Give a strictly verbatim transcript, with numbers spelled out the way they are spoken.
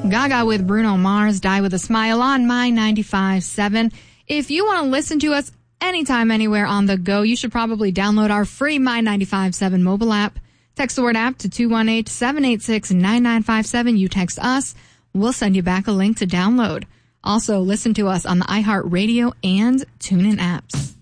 Gaga with Bruno Mars, Die With a Smile on My ninety-five point seven. If you want to listen to us anytime, anywhere on the go, you should probably download our free My ninety-five point seven mobile app. Text the word app to two one eight, seven eight six, nine nine five seven. You text us, we'll send you back a link to download. Also, listen to us on the iHeartRadio and TuneIn apps.